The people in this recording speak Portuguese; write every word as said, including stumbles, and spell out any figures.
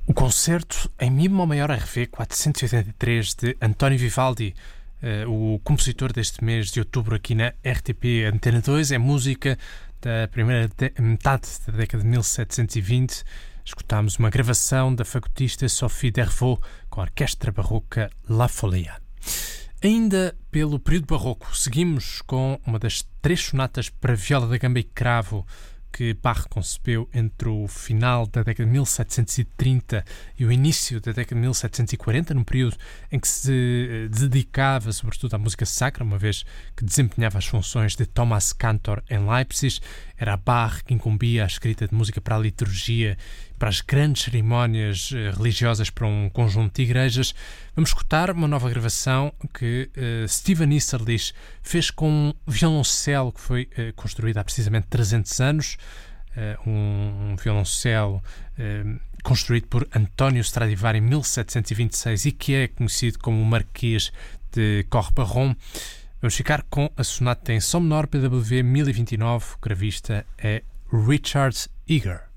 O concerto em Mi bemol maior R V quatrocentos e oitenta e três de António Vivaldi, uh, o compositor deste mês de outubro aqui na R T P Antena dois, é música da primeira de- metade da década de mil setecentos e vinte. Escutámos uma gravação da fagotista Sophie Dervaux com a orquestra barroca La Folia. Ainda pelo período barroco, seguimos com uma das três sonatas para viola da gamba e cravo que Bach concebeu entre o final da década de mil setecentos e trinta e o início da década de mil setecentos e quarenta, num período em que se dedicava sobretudo à música sacra, uma vez que desempenhava as funções de Thomas Cantor em Leipzig. Era a Bach que incumbia a escrita de música para a liturgia, para as grandes cerimónias religiosas para um conjunto de igrejas. Vamos escutar uma nova gravação que uh, Stephen Easterlich fez com um violoncelo que foi uh, construído há precisamente trezentos anos, uh, um, um violoncelo uh, construído por António Stradivari em mil setecentos e vinte e seis e que é conhecido como o Marquês de Corberon. Vamos ficar com a sonata em Sol menor P W mil e vinte e nove, o gravista é Richard Eager.